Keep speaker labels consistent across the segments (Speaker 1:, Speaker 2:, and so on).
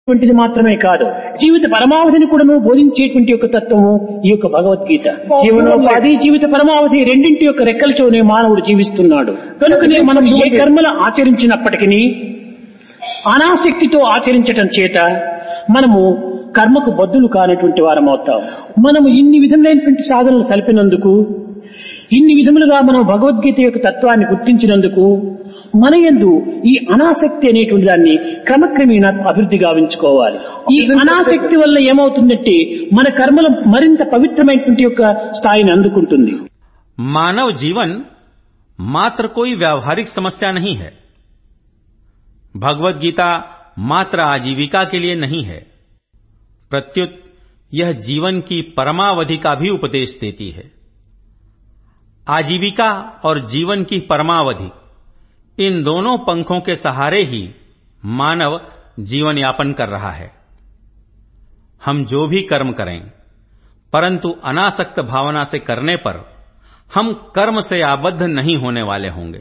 Speaker 1: వంటిది మాత్రమే కాదు, జీవిత పరమావధిని కూడాను బోధించేటువంటి యొక్క తత్వము ఈ యొక్క భగవద్గీత. జీవనోపాధి, జీవిత పరమావధి రెండింటి యొక్క రెక్కలతోనే మానవుడు జీవిస్తున్నాడు. కనుకనే మనం ఏ కర్మలు ఆచరించినప్పటికీ అనాసక్తితో ఆచరించటం చేత మనము కర్మకు బద్దులు కానటువంటి వారం అవుతాం. మనము ఇన్ని విధములైనటువంటి సాధనలు సలిపినందుకు, ఇన్ని విధములుగా మనం భగవద్గీత యొక్క తత్వాన్ని గుర్తించినందుకు మన యందు ఈ అనాసక్తి అనేటువంటి దాన్ని క్రమక్రమేణా అభివృద్ధి గావించుకోవాలి. ఈ అనాసక్తి వల్ల ఏమవుతుందంటే మన కర్మలు మరింత పవిత్రమైనటువంటి యొక్క స్థాయిని అందుకుంటుంది.
Speaker 2: मानव जीवन मात्र कोई व्यावहारिक समस्या नहीं है. भगवत गीता मात्र आजीविका के लिए नहीं है, प्रत्युत यह जीवन की परमावधि का भी उपदेश देती है. आजीविका और जीवन की परमावधि, इन दोनों पंखों के सहारे ही मानव जीवन यापन कर रहा है. हम जो भी कर्म करें, परंतु अनासक्त भावना से करने पर हम कर्म से आबद्ध नहीं होने वाले होंगे.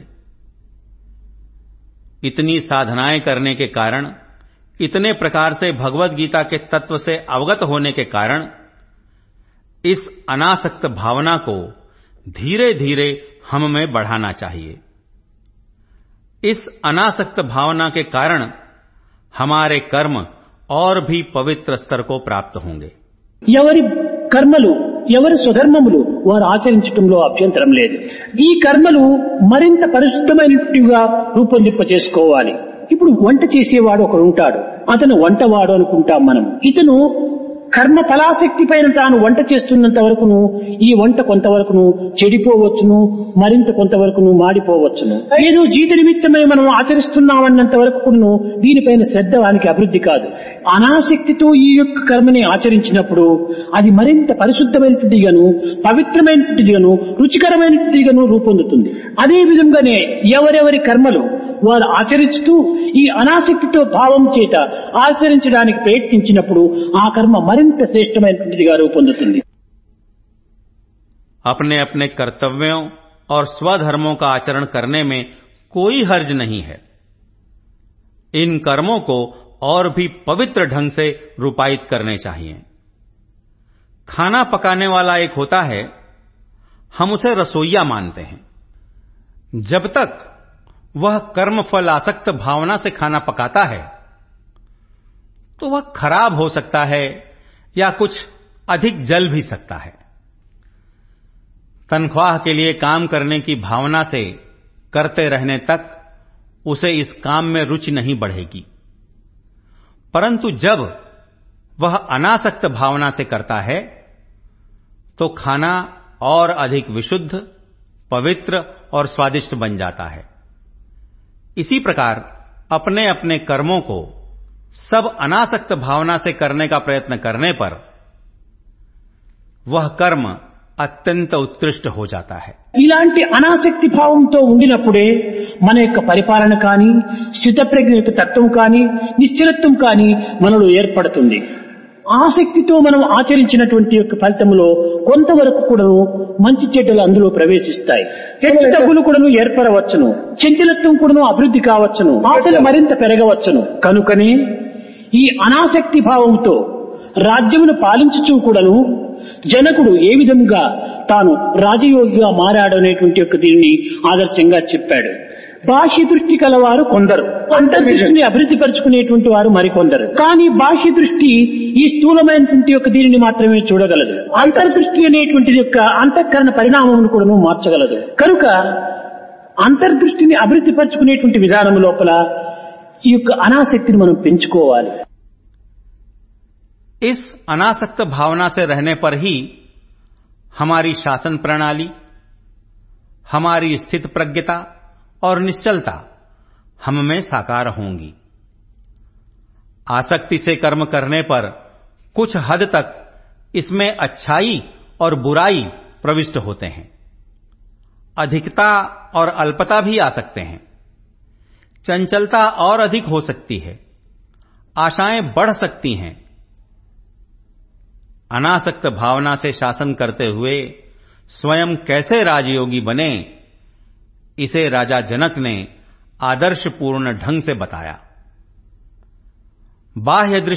Speaker 2: इतनी साधनाएं करने के कारण, इतने प्रकार से भगवत गीता के तत्व से अवगत होने के कारण इस अनासक्त भावना को धीरे धीरे हम में बढ़ाना चाहिए. इस अनासक्त भावना के कारण हमारे कर्म और भी पवित्र स्तर को प्राप्त होंगे.
Speaker 1: ఎవరి కర్మలు, ఎవరి స్వధర్మములు వారు ఆచరించడంలో అభ్యంతరం లేదు. ఈ కర్మలు మరింత పరిశుద్ధమైనట్టుగా రూపొందింప చేసుకోవాలి. ఇప్పుడు వంట చేసేవాడు ఒకడు ఉంటాడు, అతను వంటవాడు అనుకుంటాం మనం. ఇతను కర్మ ఫలాసక్తి పైన తాను వంట చేస్తున్నంత వరకును ఈ వంట కొంతవరకును చెడిపోవచ్చును, మరింత కొంతవరకును మాడిపోవచ్చును. ఏదో జీత నిమిత్తమై మనం ఆచరిస్తున్నామన్నంత వరకును దీనిపైన శ్రద్ధ వానికి అభివృద్ధి కాదు. అనాసక్తితో ఈ యొక్క కర్మని ఆచరించినప్పుడు అది మరింత పరిశుద్ధమైనట్టుగాను, పవిత్రమైనట్టుగాను, రుచికరమైనట్టుగాను రూపొందుతుంది. అదే విధంగానే ఎవరెవరి కర్మలు వారు ఆచరిస్తూ ఈ అనాసక్తితో భావం చేత ఆచరించడానికి ప్రయత్నించినప్పుడు ఆ కర్మ మరింత శ్రేష్టమైనటువంటిదిగా రూపొందుతుంది.
Speaker 2: अपने अपने कर्तव्यों और स्वधर्मों का आचरण करने में कोई हर्ज नहीं है. इन कर्मों को और भी पवित्र ढंग से रूपायित करने चाहिए. खाना पकाने वाला एक होता है, हम उसे रसोइया मानते हैं. जब तक वह कर्म फल आसक्त भावना से खाना पकाता है तो वह खराब हो सकता है या कुछ अधिक जल भी सकता है. तनख्वाह के लिए काम करने की भावना से करते रहने तक उसे इस काम में रुचि नहीं बढ़ेगी. परंतु जब वह अनासक्त भावना से करता है तो खाना और अधिक विशुद्ध, पवित्र और स्वादिष्ट बन जाता है. इसी प्रकार अपने अपने कर्मों को सब अनासक्त भावना से करने का प्रयत्न करने पर वह कर्म అత్యంత ఉత్కృష్ట हो जाता है.
Speaker 1: ఇలాంటి అనాసక్తి భావంతో ఉండినప్పుడే మన యొక్క పరిపాలన కానీ, స్థితప్రజ్ఞ యొక్క తత్వం కానీ, నిశ్చలత్వం కానీ మనలో ఏర్పడుతుంది. ఆసక్తితో మనం ఆచరించినటువంటి యొక్క ఫలితములో కొంతవరకు కూడాను మంచి చెడ్డలు అందులో ప్రవేశిస్తాయి. హెచ్చుతగ్గులు కూడాను ఏర్పడవచ్చును, చంచలత్వం కూడాను అభివృద్ధి కావచ్చును, ఆశలు మరింత పెరగవచ్చును. కనుకనే ఈ అనాసక్తి భావంతో రాజ్యమును పాలించుచూ కూడాను జనకుడు ఏ విధంగా తాను రాజయోగిగా మారాడనేటువంటి యొక్క దీన్ని ఆదర్శంగా చెప్పాడు. బాహ్య దృష్టి కలవారు కొందరు, అంతర్దృష్టిని అభివృద్ధి పరుచుకునేటువంటి వారు మరికొందరు. కానీ బాహ్య దృష్టి ఈ స్థూలమైనటువంటి యొక్క దీనిని మాత్రమే చూడగలదు. అంతర్దృష్టి అనేటువంటి యొక్క అంతఃకరణ పరిణామమును కూడా మార్చగలదు. కనుక అంతర్దృష్టిని అభివృద్ధి పరుచుకునేటువంటి విధానం లోపల ఈ యొక్క అనాసక్తిని మనం పెంచుకోవాలి.
Speaker 2: इस अनासक्त भावना से रहने पर ही हमारी शासन प्रणाली, हमारी स्थित प्रज्ञता और निश्चलता हम में साकार होंगी. आसक्ति से कर्म करने पर कुछ हद तक इसमें अच्छाई और बुराई प्रविष्ट होते हैं. अधिकता और अल्पता भी आ सकते हैं. चंचलता और अधिक हो सकती है. आशाएं बढ़ सकती हैं. अनासक्त भावना से शासन करते हुए स्वयं कैसे राजयोगी बने, इसे राजा जनक ने आदर्शपूर्ण ढंग से बताया. बाह्य